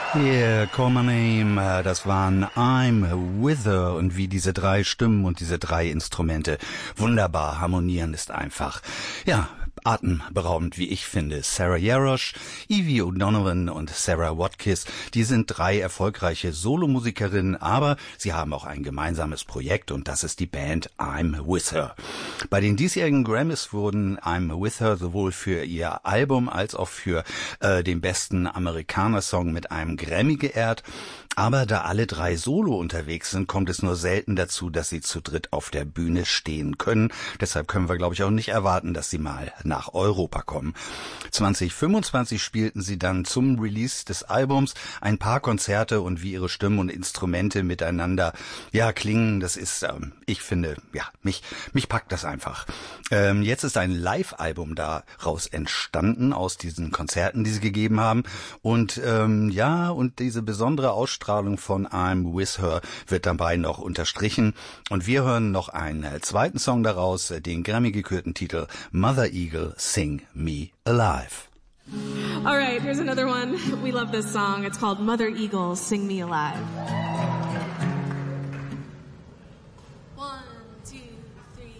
Yeah, Call My Name, das waren I'm With Her und wie diese drei Stimmen und diese drei Instrumente wunderbar harmonieren, ist einfach, ja, atemberaubend, wie ich finde. Sarah Jarosz, Evie O'Donovan und Sarah Watkins, die sind drei erfolgreiche Solomusikerinnen, aber sie haben auch ein gemeinsames Projekt und das ist die Band I'm With Her. Bei den diesjährigen Grammys wurden I'm With Her sowohl für ihr Album als auch für den besten Amerikaner-Song mit einem Grammy geehrt. Aber da alle drei solo unterwegs sind, kommt es nur selten dazu, dass sie zu dritt auf der Bühne stehen können. Deshalb können wir, glaube ich, auch nicht erwarten, dass sie mal nach Europa kommen. 2025 spielten sie dann zum Release des Albums ein paar Konzerte und wie ihre Stimmen und Instrumente miteinander klingen, das ist, ich finde, mich packt das einfach. Jetzt ist ein Live-Album daraus entstanden, aus diesen Konzerten, die sie gegeben haben. Und und diese besondere Ausstrahlung von I'm With Her wird dabei noch unterstrichen. Und wir hören noch einen zweiten Song daraus, den Grammy-gekürten Titel Mother Eagle, Sing Me Alive. All right, here's another one. We love this song. It's called Mother Eagle, Sing Me Alive.